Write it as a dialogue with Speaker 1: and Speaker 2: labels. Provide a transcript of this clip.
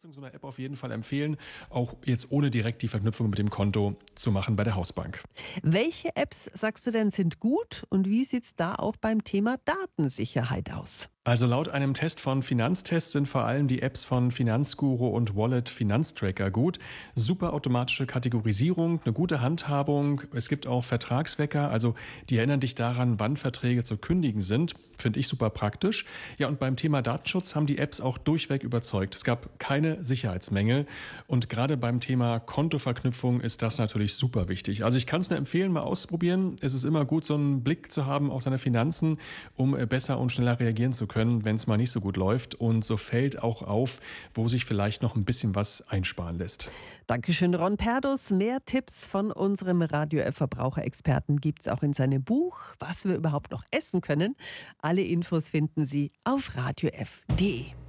Speaker 1: Nutzung so einer App auf jeden Fall empfehlen, auch jetzt ohne direkt die Verknüpfung mit dem Konto zu machen bei der Hausbank.
Speaker 2: Welche Apps, sagst du denn, sind gut und wie sieht es da auch beim Thema Datensicherheit aus?
Speaker 1: Also laut einem Test von Finanztest sind vor allem die Apps von Finanzguru und Wallet Finanztracker gut. Super automatische Kategorisierung, eine gute Handhabung. Es gibt auch Vertragswecker, also die erinnern dich daran, wann Verträge zu kündigen sind. Finde ich super praktisch. Ja, und beim Thema Datenschutz haben die Apps auch durchweg überzeugt. Es gab keine Sicherheitsmängel. Und gerade beim Thema Kontoverknüpfung ist das natürlich super wichtig. Also ich kann es nur empfehlen, mal ausprobieren. Es ist immer gut, so einen Blick zu haben auf seine Finanzen, um besser und schneller reagieren zu können, wenn es mal nicht so gut läuft. Und so fällt auch auf, wo sich vielleicht noch ein bisschen was einsparen lässt.
Speaker 2: Dankeschön, Ron Perdus. Mehr Tipps von unserem Radio F Verbraucherexperten gibt es auch in seinem Buch, was wir überhaupt noch essen können. Alle Infos finden Sie auf radiof.de.